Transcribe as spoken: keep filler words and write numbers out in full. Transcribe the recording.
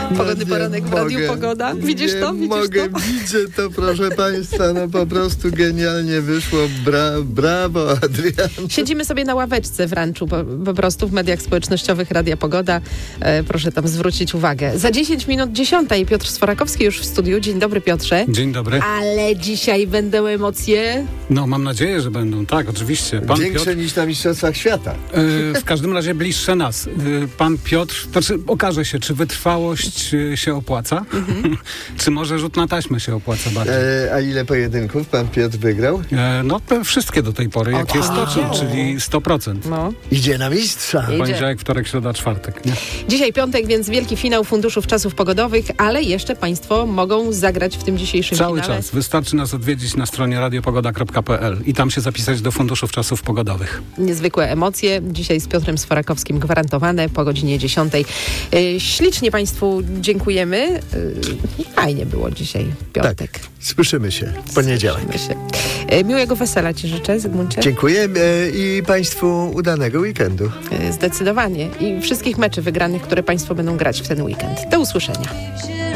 Pogodny poranek w Radiu Pogoda. Widzisz nie to? Widzisz mogę, to? widzę to, proszę państwa, no po prostu genialnie wyszło. Bra, brawo, Adrian. Siedzimy sobie na ławeczce w ranczu, po, po prostu w mediach społecznościowych Radia Pogoda. E, proszę tam zwrócić uwagę. Za dziesięć minut dziesiąta i Piotr Sforakowski już w studiu. Dzień dobry, Piotrze. Dzień dobry. Ale dzisiaj będą emocje. No mam nadzieję, że będą, tak, oczywiście. Pan Większe Piotr, niż na Mistrzostwach Świata. e, w każdym razie bliższe nas. E, pan Piotr, znaczy okaże się, czy wytrwałość e, się opłaca, mm-hmm. czy może rzut na taśmę się opłaca bardziej. E, a ile pojedynków pan Piotr wygrał? E, no te wszystkie do tej pory, jakie O, stoczył, o. czyli sto procent. No. Idzie na mistrza. Idzie. Poniedziałek, wtorek, środa, czwartek. Nie? Dzisiaj piątek, więc wielki finał Funduszów Czasów Pogodowych, ale jeszcze państwo mogą zagrać w tym dzisiejszym Cały finale. czas. Wystarczy nas odwiedzić na stronie radiopogoda kropka p l i tam się zapisać do Funduszów Czasów Pogodowych. Niezwykłe emocje. Dzisiaj z Piotrem Sforakowskim gwarantowane po godzinie dziesiątej. Yy, ślicznie państwu dziękujemy. Yy, fajnie było dzisiaj, piątek. Tak, słyszymy się w poniedziałek. Słyszymy się. Yy, miłego wesela ci życzę, Zygmuncie. Dziękujemy i państwu udanego weekendu. Yy, zdecydowanie. I wszystkich meczy wygranych, które państwo będą grać w ten weekend. Do usłyszenia.